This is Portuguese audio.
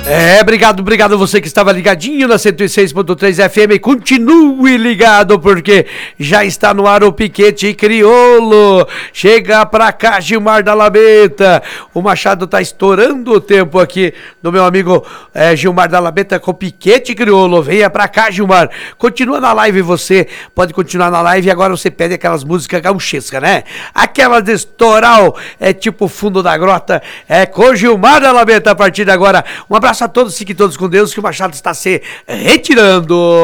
Obrigado você que estava ligadinho na 106.3 FM. Continue ligado porque já está no ar o Piquete Crioulo. Chega pra cá, Gilmar da Labeta. O Machado tá estourando o tempo aqui do meu amigo Gilmar da Labeta com o Piquete Crioulo. Venha pra cá, Gilmar. Continua na live você, pode continuar na live e agora você pede aquelas músicas gauchescas, né? Aquelas de estoural, tipo fundo da grota, com o Gilmar da Labeta a partir de agora. Um abraço a todos, fiquem todos com Deus, que o Machado está se retirando.